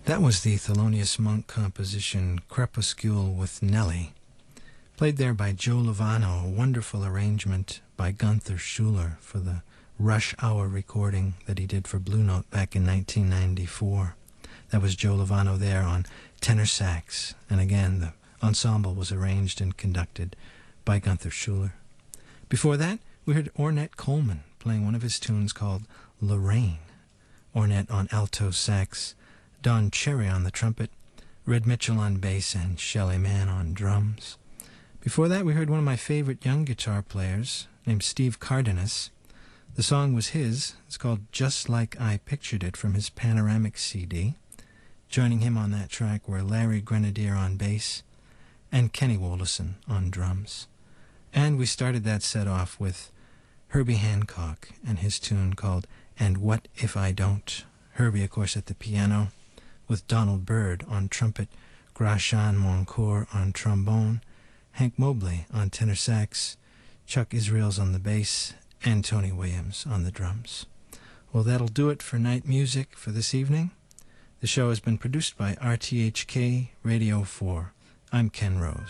That was the Thelonious Monk composition Crepuscule with Nellie, played there by Joe Lovano, a wonderful arrangement by Gunther Schuller for the Rush Hour recording that he did for Blue Note back in 1994. That was Joe Lovano there on tenor sax, and again the ensemble was arranged and conducted by Gunther Schuller. Before that, we heard Ornette Coleman playing one of his tunes called Lorraine. Ornette on alto sax, Don Cherry on the trumpet, Red Mitchell on bass, and Shelly Manne on drums. Before that, we heard one of my favorite young guitar players named Steve Cardenas. The song was his. It's called Just Like I Pictured It from his Panoramic CD. Joining him on that track were Larry Grenadier on bass and Kenny Woolison on drums. And we started that set off with Herbie Hancock and his tune called And What If I Don't? Herbie, of course, at the piano, with Donald Byrd on trumpet, Grachan Moncourt on trombone, Hank Mobley on tenor sax, Chuck Israels on the bass, and Tony Williams on the drums. Well, that'll do it for night music for this evening. The show has been produced by RTHK Radio 4. I'm Ken Rose.